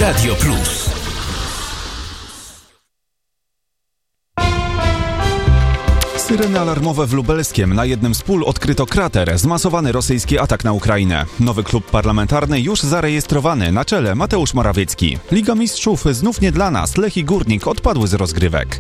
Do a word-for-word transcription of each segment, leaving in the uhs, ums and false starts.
Radio Plus. Syreny alarmowe w Lubelskiem. Na jednym z pól odkryto krater. Zmasowany rosyjski atak na Ukrainę. Nowy klub parlamentarny już zarejestrowany. Na czele Mateusz Morawiecki. Liga Mistrzów znów nie dla nas. Lech i Górnik odpadły z rozgrywek.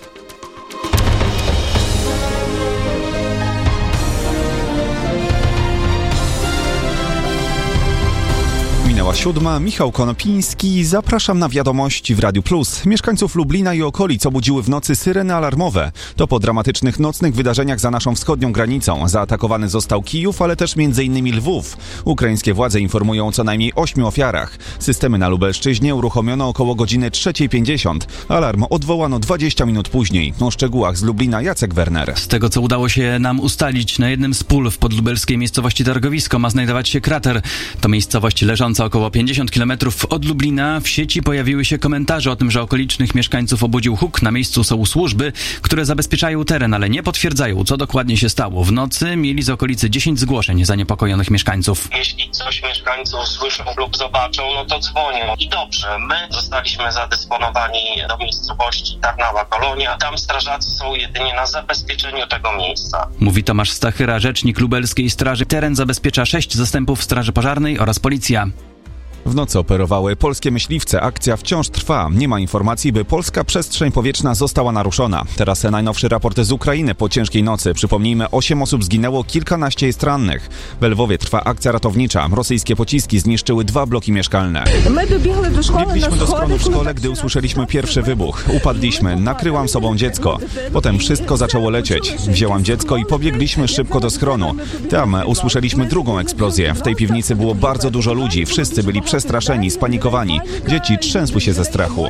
Minęła siódma, Michał Konopiński. Zapraszam na wiadomości w Radiu Plus. Mieszkańców Lublina i okolic obudziły w nocy syreny alarmowe. To po dramatycznych nocnych wydarzeniach za naszą wschodnią granicą. Zaatakowany został Kijów, ale też między innymi Lwów. Ukraińskie władze informują o co najmniej ośmiu ofiarach. Systemy na Lubelszczyźnie uruchomiono około godziny trzeciej pięćdziesiąt. Alarm odwołano dwadzieścia minut później. O szczegółach z Lublina Jacek Werner. Z tego, co udało się nam ustalić, na jednym z pól w podlubelskiej miejscowości Targowisko ma znajdować się krater. To miejscowość leżąca około pięćdziesiąt kilometrów od Lublina. W sieci pojawiły się komentarze o tym, że okolicznych mieszkańców obudził huk. Na miejscu są służby, które zabezpieczają teren, ale nie potwierdzają, co dokładnie się stało. W nocy mieli z okolicy dziesięć zgłoszeń zaniepokojonych mieszkańców. Jeśli coś mieszkańców słyszą lub zobaczą, no to dzwonią. I dobrze, my zostaliśmy zadysponowani do miejscowości Tarnawa Kolonia. Tam strażacy są jedynie na zabezpieczeniu tego miejsca. Mówi Tomasz Stachyra, rzecznik lubelskiej straży. Teren zabezpiecza sześć zastępów straży pożarnej oraz policja. W nocy operowały polskie myśliwce. Akcja wciąż trwa. Nie ma informacji, by polska przestrzeń powietrzna została naruszona. Teraz najnowszy raport z Ukrainy po ciężkiej nocy. Przypomnijmy, osiem osób zginęło, kilkanaście jest rannych. W Lwowie trwa akcja ratownicza. Rosyjskie pociski zniszczyły dwa bloki mieszkalne. Biegliśmy do schronu w szkole, gdy usłyszeliśmy pierwszy wybuch. Upadliśmy. Nakryłam sobą dziecko. Potem wszystko zaczęło lecieć. Wzięłam dziecko i pobiegliśmy szybko do schronu. Tam usłyszeliśmy drugą eksplozję. W tej piwnicy było bardzo dużo ludzi. Wszyscy byli przestraszeni, spanikowani. Dzieci trzęsły się ze strachu.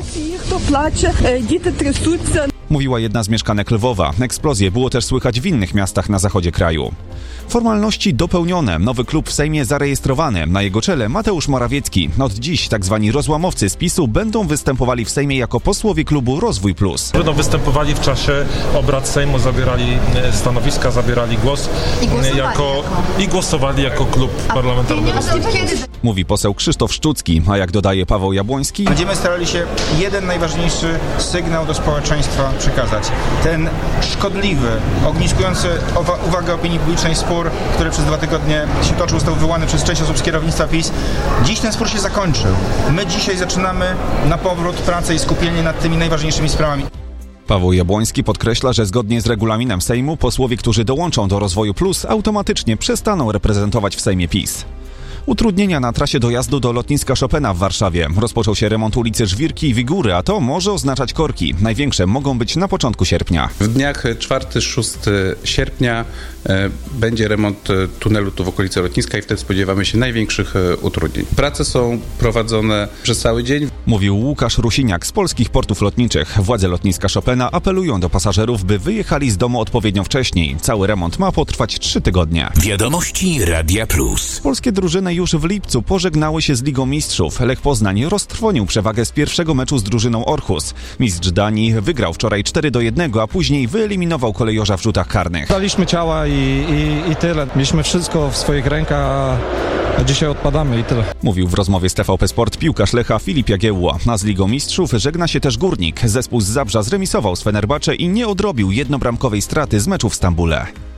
Mówiła jedna z mieszkanek Lwowa. Eksplozje było też słychać w innych miastach na zachodzie kraju. Formalności dopełnione. Nowy klub w Sejmie zarejestrowany. Na jego czele Mateusz Morawiecki. Od dziś tak zwani rozłamowcy z PiSu będą występowali w Sejmie jako posłowie klubu Rozwój Plus. Będą występowali w czasie obrad Sejmu, zabierali stanowiska, zabierali głos i głosowali jako, jako. I głosowali jako klub parlamentarny Rozwój Plus. Mówi poseł Krzysztof Szczucki, a jak dodaje Paweł Jabłoński, będziemy starali się jeden najważniejszy sygnał do społeczeństwa przekazać. Ten szkodliwy, ogniskujący uwagę opinii publicznej spór, który przez dwa tygodnie się toczył, został wywołany przez sześć osób z kierownictwa PiS. Dziś ten spór się zakończył. My dzisiaj zaczynamy na powrót pracę i skupienie nad tymi najważniejszymi sprawami. Paweł Jabłoński podkreśla, że zgodnie z regulaminem Sejmu posłowie, którzy dołączą do Rozwoju Plus, automatycznie przestaną reprezentować w Sejmie PiS. Utrudnienia na trasie dojazdu do lotniska Chopina w Warszawie. Rozpoczął się remont ulicy Żwirki i Wigury, a to może oznaczać korki. Największe mogą być na początku sierpnia. W dniach czwartego szóstego sierpnia e, będzie remont e, tunelu tu w okolicy lotniska i wtedy spodziewamy się największych e, utrudnień. Prace są prowadzone przez cały dzień. Mówił Łukasz Rusiniak z Polskich Portów Lotniczych. Władze lotniska Chopina apelują do pasażerów, by wyjechali z domu odpowiednio wcześniej. Cały remont ma potrwać trzy tygodnie. Wiadomości Radia Plus. Polskie drużyny już w lipcu pożegnały się z Ligą Mistrzów. Lech Poznań roztrwonił przewagę z pierwszego meczu z drużyną Orhus. Mistrz Danii wygrał wczoraj cztery do jednego, a później wyeliminował kolejorza w rzutach karnych. Daliśmy ciała i, i, i tyle. Mieliśmy wszystko w swoich rękach, a dzisiaj odpadamy i tyle. Mówił w rozmowie z T V P Sport piłkarz Lecha Filip Jagiełło. A z Ligą Mistrzów żegna się też Górnik. Zespół z Zabrza zremisował z Fenerbahce i nie odrobił jednobramkowej straty z meczu w Stambule.